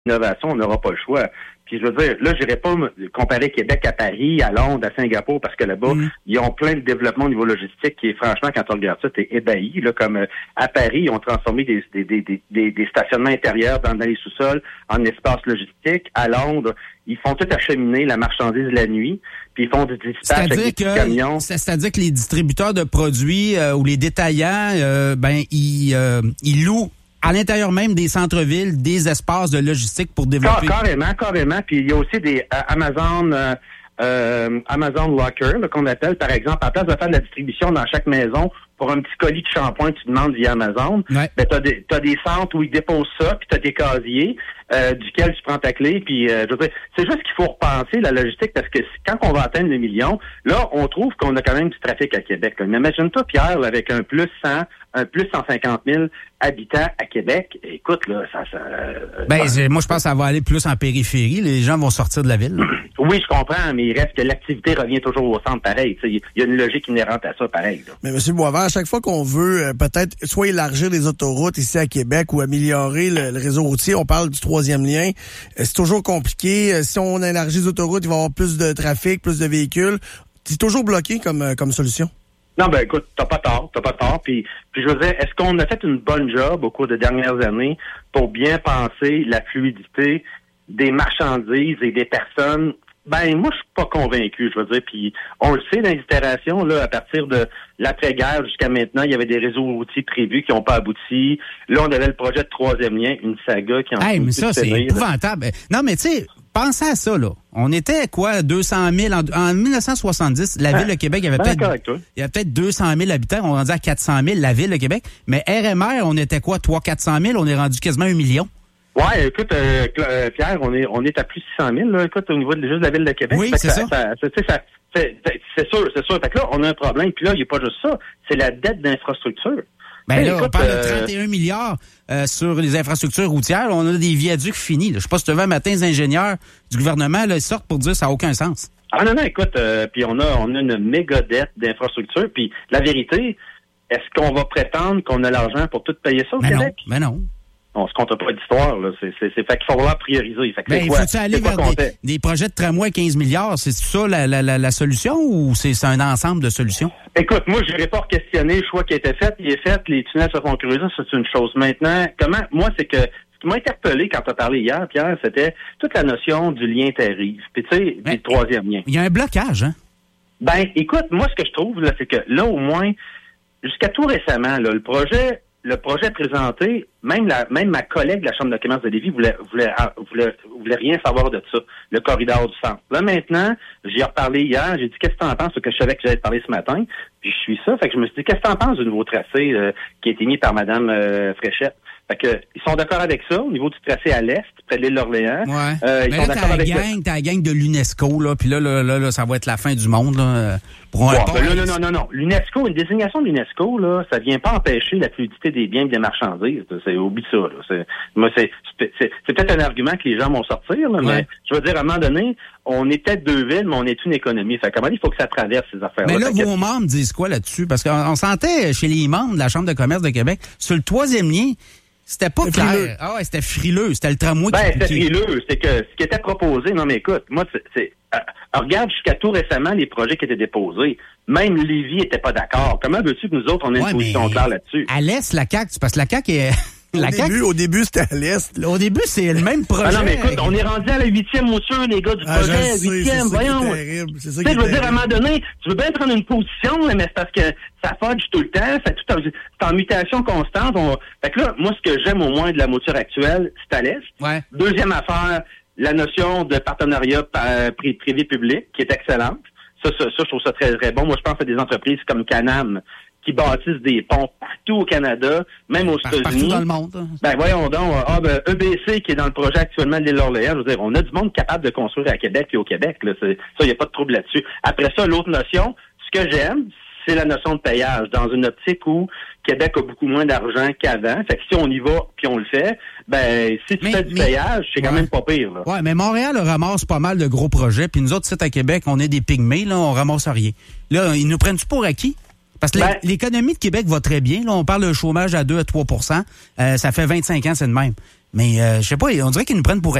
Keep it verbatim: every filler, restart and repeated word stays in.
innovation, on n'aura pas le choix. Puis je veux dire, là, je n'irai pas comparer Québec à Paris, à Londres, à Singapour, parce que là-bas, mmh. ils ont plein de développement au niveau logistique qui est franchement, quand on regarde ça, t'es ébahi. Là, comme euh, à Paris, ils ont transformé des, des, des, des, des stationnements intérieurs dans, dans les sous-sols en espace logistique. À Londres, ils font tout acheminer la marchandise la nuit, puis ils font du dispatch avec des camions. C'est-à-dire que les distributeurs de produits euh, ou les détaillants, euh, ben ils, euh, ils louent à l'intérieur même des centres-villes, des espaces de logistique pour développer. Carrément, carrément. Puis il y a aussi des euh, Amazon euh, euh, Amazon Locker, là, qu'on appelle, par exemple, à la place de faire de la distribution dans chaque maison, pour un petit colis de shampoing, tu demandes via Amazon, ouais. ben t'as des, t'as des centres où ils déposent ça, puis t'as des casiers euh, duquel tu prends ta clé, puis euh, je veux dire, c'est juste qu'il faut repenser la logistique, parce que quand on va atteindre le million, là, on trouve qu'on a quand même du trafic à Québec. Là. Mais imagine-toi, Pierre, là, avec un plus cent, un plus cent cinquante mille habitants à Québec, écoute, là, ça... ça euh, ben, ça, moi, je pense que ça va aller plus en périphérie. Les gens vont sortir de la ville. Oui, je comprends, mais il reste que l'activité revient toujours au centre pareil. Il y a une logique inhérente à ça, pareil. Là. Mais M. Boisvert, à chaque fois qu'on veut euh, peut-être soit élargir les autoroutes ici à Québec ou améliorer le, le réseau routier, on parle du troisième lien, euh, c'est toujours compliqué. Euh, si on élargit les autoroutes, il va y avoir plus de trafic, plus de véhicules. C'est toujours bloqué comme, euh, comme solution. Non, ben écoute, t'as pas tort, t'as pas tort. Puis, puis je veux dire, est-ce qu'on a fait une bonne job au cours des dernières années pour bien penser la fluidité des marchandises et des personnes? Ben, moi, je suis pas convaincu, je veux dire. Puis, on le sait, dans les itérations, là, à partir de l'après-guerre jusqu'à maintenant, il y avait des réseaux routiers prévus qui n'ont pas abouti. Là, on avait le projet de troisième lien, une saga qui en hey, mais ça, c'est épouvantable. Non, mais tu sais, pensez à ça, là. On était, quoi, deux cent mille. En, en dix-neuf cent soixante-dix, la ville de Québec, il y avait ben, peut-être il y avait peut-être deux cent mille habitants. On est rendu à quatre cent mille, la ville de Québec. Mais R M R, on était quoi, trois cents à quatre cent mille? On est rendu quasiment un million. Ouais, écoute, euh, Pierre, on est on est à plus de six cent mille, là, écoute, au niveau de juste de la ville de Québec. Oui, c'est ça. ça, ça, ça, ça c'est, c'est sûr, c'est sûr. Fait que là, on a un problème. Puis là, il n'y a pas juste ça. C'est la dette d'infrastructure. Ben là, écoute, on parle euh... de trente et un milliards euh, sur les infrastructures routières. On a des viaducs finis. Là. Je sais pas si tu veux, un matin, les ingénieurs du gouvernement là, ils sortent pour dire que ça n'a aucun sens. Ah non, non, écoute, euh, puis on a on a une méga dette d'infrastructure. Puis la vérité, est-ce qu'on va prétendre qu'on a l'argent pour tout payer ça au ben Québec? Non, ben non. On se compte pas d'histoire, là. C'est, c'est, c'est fait qu'il faut falloir prioriser. Fait que ben, c'est quoi? Faut-tu aller vers des, des projets de tramway à quinze milliards? C'est ça la, la, la, la solution ou c'est, c'est un ensemble de solutions? Écoute, moi, je n'irai pas questionner le choix qui a été fait. Il est fait, les tunnels se font creuser, c'est une chose. Maintenant, comment, moi, c'est que, ce qui m'a interpellé quand tu as parlé hier, Pierre, c'était toute la notion du lien terrestre. Puis, tu sais, du troisième lien. Il y a un blocage, hein? Ben, écoute, moi, ce que je trouve, là, c'est que là, au moins, jusqu'à tout récemment, là, le projet, le projet présenté, même la, même ma collègue de la Chambre de commerce de Lévis voulait, voulait, voulait, voulait rien savoir de ça, le corridor du centre. Là, maintenant, j'y ai reparlé hier, j'ai dit, qu'est-ce que t'en penses? Que je savais que j'allais te parler ce matin, puis je suis ça. Fait que je me suis dit, qu'est-ce que t'en penses du nouveau tracé, euh, qui a été mis par Mme euh, Fréchette? Fait que, ils sont d'accord avec ça, au niveau du tracé à l'est, près de l'île d'Orléans. Ouais. Euh, ils mais sont là, d'accord t'as avec la gang, le... t'as la gang de l'UNESCO, là, puis là, là, là, là, ça va être la fin du monde, là. Pour un ouais, pont, ben là, non, non, non, non. L'UNESCO, une désignation de l'UNESCO, là, ça vient pas empêcher la fluidité des biens et des marchandises. C'est, oublie ça, là. C'est, moi, c'est, c'est, c'est, c'est peut-être un argument que les gens vont sortir, là, ouais. Mais je veux dire, à un moment donné, on est peut-être deux villes, mais on est une économie. Fait comment il faut que ça traverse ces affaires-là. Mais là, fait vos que... membres disent quoi là-dessus? Parce qu'on on sentait chez les membres de la Chambre de commerce de Québec, sur le troisième lien, c'était pas c'était clair. Frileux. Ah ouais, c'était frileux. C'était le tramway ben, qui... c'était frileux. C'est que ce qui était proposé, non mais écoute, moi, c'est... c'est euh, regarde jusqu'à tout récemment les projets qui étaient déposés. Même Lévis était pas d'accord. Comment veux-tu que nous autres, on ait ouais, une position claire là-dessus? À l'Est, la C A Q, parce que la C A Q est... La au, C A Q... début, au début, c'était à l'Est. Au début, c'est le même projet. Ah non, mais écoute, on est rendu à la huitième mouture, les gars, du ah, projet. Huitième, voyons. C'est ça tu sais, je veux terrible. dire, à un moment donné, tu veux bien prendre une position, mais c'est parce que ça fudge tout le temps, c'est tout en, c'est en mutation constante. On... Fait que là, moi, ce que j'aime au moins de la mouture actuelle, c'est à l'Est. Ouais. Deuxième affaire, la notion de partenariat privé-public, qui est excellente. Ça, ça, ça, je trouve ça très, très bon. Moi, je pense à des entreprises comme Canam, qui bâtissent des ponts partout au Canada, même aux Par, États-Unis. Partout dans le monde. Hein. Ben voyons donc, ah, ben, E B C qui est dans le projet actuellement de l'île d'Orléans, je veux dire, on a du monde capable de construire à Québec et au Québec. Là, c'est, ça, il n'y a pas de trouble là-dessus. Après ça, l'autre notion, ce que j'aime, c'est la notion de payage, dans une optique où Québec a beaucoup moins d'argent qu'avant. Fait que si on y va puis on le fait, ben si tu mais, fais du mais, payage, c'est ouais. quand même pas pire. Là. Ouais, mais Montréal ramasse pas mal de gros projets, puis nous autres, sites à Québec, on est des pygmées, là, on ramasse rien. Là, ils nous prennent-tu pour acquis? Parce que ben, l'économie de Québec va très bien. Là, on parle de chômage à deux à trois pour cent. Euh, ça fait vingt-cinq ans, c'est de même. Mais euh, je sais pas, on dirait qu'ils nous prennent pour